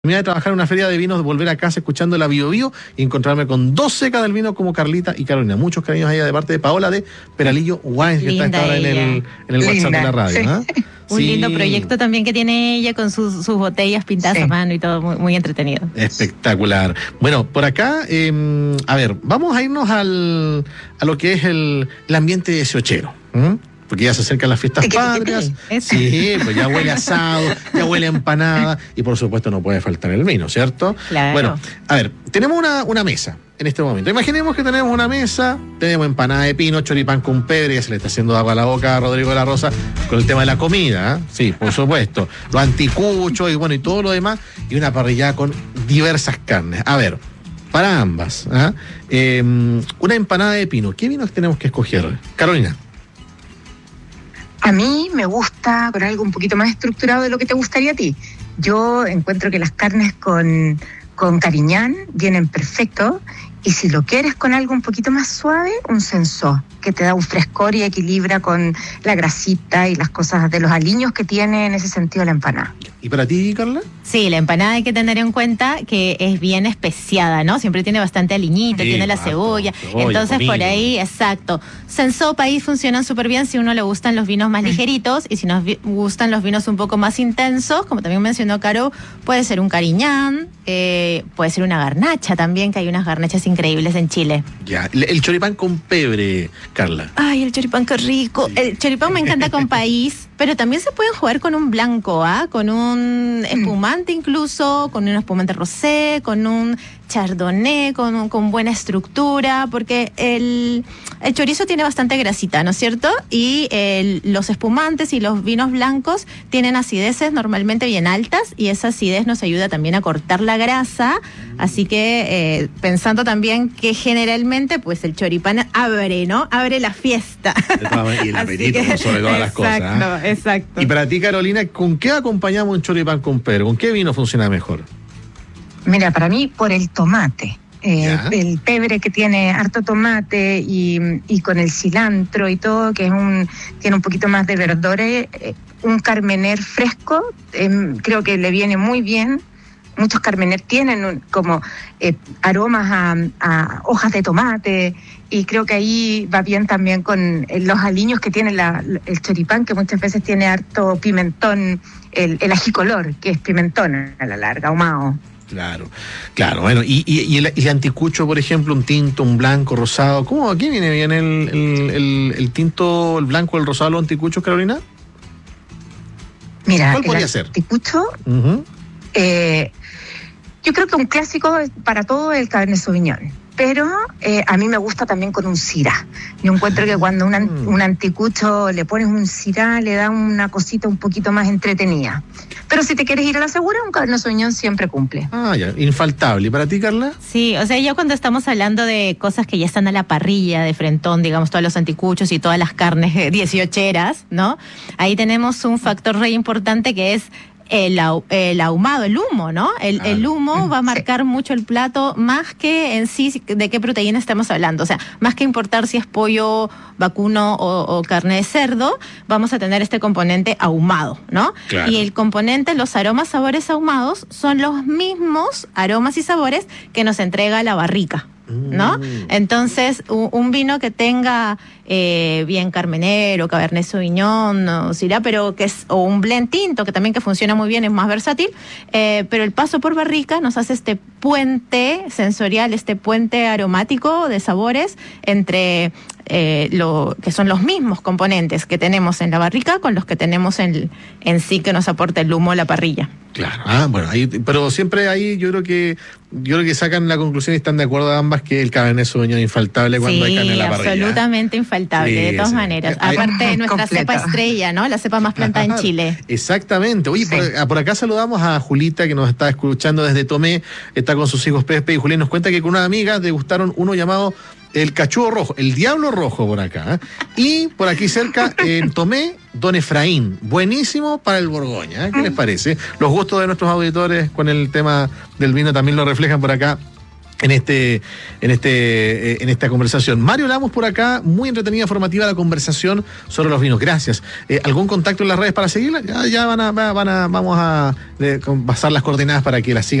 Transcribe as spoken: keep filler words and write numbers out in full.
Me voy a trabajar en una feria de vinos, volver a casa escuchando la Bio Bio y encontrarme con dos secas del vino como Carlita y Carolina. Muchos cariños a ella de parte de Paola de Peralillo Wines, que Linda está ahora en el, en el WhatsApp de la radio. ¿eh? Un Sí. lindo proyecto también que tiene ella con sus, sus botellas pintadas Sí. a mano y todo, muy, muy entretenido. Espectacular. Bueno, por acá, eh, a ver, vamos a irnos al, a lo que es el, el ambiente dieciochero. ¿eh? Porque ya se acercan las fiestas Tiqui, tiqui, patrias. tiqui. Sí, pues ya huele asado, ya huele a empanada y por supuesto no puede faltar el vino, ¿cierto? Claro. Bueno, a ver, tenemos una, una mesa en este momento. Imaginemos que tenemos una mesa, tenemos empanada de pino, choripán con pebre, ya se le está haciendo agua a la boca a Rodrigo de la Rosa con el tema de la comida, ¿eh? Sí, por supuesto. Los anticuchos y bueno, y todo lo demás, y una parrillada con diversas carnes. A ver, para ambas, ¿eh? Eh, una empanada de pino, ¿qué vinos tenemos que escoger? Carolina. A mí me gusta con algo un poquito más estructurado de lo que te gustaría a ti. Yo encuentro que las carnes con, con Cariñán vienen perfecto. Y si lo quieres con algo un poquito más suave, un sensó, que te da un frescor y equilibra con la grasita y las cosas de los aliños que tiene en ese sentido la empanada. ¿Y para ti, Carla? Sí, la empanada hay que tener en cuenta que es bien especiada, ¿no? Siempre tiene bastante aliñito, Sí, tiene la harto, cebolla. cebolla, Entonces, comino. por ahí, exacto. Sensopa ahí funcionan súper bien si uno le gustan los vinos más ligeritos y si nos vi- gustan los vinos un poco más intensos, como también mencionó Caro, puede ser un Cariñán, eh, puede ser una garnacha también, que hay unas garnachas increíbles en Chile. Ya, el, el choripán con pebre, Carla. Ay, el choripán, qué rico. El choripán me encanta con país, pero también se pueden jugar con un blanco, ¿ah? Con un espumante incluso, con un espumante rosé, con un chardonnay, con, un- con buena estructura, porque el, el chorizo tiene bastante grasita, ¿no es cierto? Y el- los espumantes y los vinos blancos tienen acideces normalmente bien altas y esa acidez nos ayuda también a cortar la grasa, así que eh, pensando también que generalmente pues el choripán abre, ¿no? Abre la fiesta. De todas maneras, y el Así apetito, que- por sobre todas las cosas. Exacto, ¿ah? exacto. Y para ti, Carolina, ¿con qué acompañamos un choripán con pebre? ¿Con qué vino funciona mejor? Mira, para mí por el tomate. Eh, Ya. el pebre que tiene harto tomate y, y con el cilantro y todo, que es un tiene un poquito más de verdores, eh, un carmener fresco, eh, creo que le viene muy bien. Muchos carmener tienen un- como eh, aromas a, a hojas de tomate y creo que ahí va bien también con eh, los aliños que tiene la- el choripán, que muchas veces tiene harto pimentón, el, el ajicolor, que es pimentón a la larga, ahumado. Claro, claro, bueno, y, y, y el, y el anticucho, por ejemplo, un tinto, un blanco, rosado, ¿cómo aquí viene bien el, el, el, el tinto, el blanco, el rosado, los anticuchos, Carolina? Mira, ¿Cuál el podría ser? anticucho, Ujú. eh, yo creo que un clásico para todo es el Cabernet Sauvignon. Pero eh, a mí me gusta también con un Syrah. Yo encuentro que cuando un, an- Mm. un anticucho le pones un Syrah, le da una cosita un poquito más entretenida. Pero si te quieres ir a la segura, un Cabernet Sauvignon siempre cumple. Ah, ya, infaltable. ¿Y para ti, Carla? Sí, o sea, ya cuando estamos hablando de cosas que ya están a la parrilla de frentón, digamos, todos los anticuchos y todas las carnes eh, dieciocheras, ¿no? Ahí tenemos un factor re importante que es el, ahu- el ahumado, el humo, ¿no? El, Claro. el humo va a Sí. marcar mucho el plato, más que en sí de qué proteína estamos hablando. O sea, más que importar si es pollo vacuno o, o carne de cerdo, vamos a tener este componente ahumado, ¿no? Claro. Y el componente, los aromas, sabores ahumados, son los mismos aromas y sabores que nos entrega la barrica, ¿no? Mm. Entonces, u- un vino que tenga eh, bien Carmenero, Cabernet Sauvignon, o Syrah, pero que es, o un blend tinto, que también que funciona muy bien, es más versátil, eh, pero el paso por barrica nos hace este puente sensorial, este puente aromático de sabores entre eh, lo que son los mismos componentes que tenemos en la barrica con los que tenemos en, en sí que nos aporta el humo a la parrilla. Claro, ah, bueno, ahí, pero siempre ahí yo creo que yo creo que sacan la conclusión y están de acuerdo ambas que el Cabernet Sauvignon es infaltable cuando hay carne en la parrilla. absolutamente infaltable, Sí, de todas sí. maneras. Hay- Aparte de nuestra Completa. cepa estrella, ¿no? La cepa más plantada en Chile. Exactamente. Oye, Sí. por, por acá saludamos a Julita, que nos está escuchando desde Tomé, está con sus hijos Pepe y Julián. Nos cuenta que con una amiga degustaron uno llamado el cachudo rojo, el diablo rojo por acá. ¿eh? Y por aquí cerca, en Tomé, Don Efraín. Buenísimo para el Borgoña. ¿eh? ¿Qué les parece? Los gustos de nuestros auditores con el tema del vino también lo reflejan por acá en este, en este, eh, en esta conversación. Mario Lamos por acá, muy entretenida, formativa la conversación sobre los vinos. Gracias. Eh, ¿Algún contacto en las redes para seguirla? Ya, ya van a, van a, vamos a eh, pasar las coordenadas para que la sigan.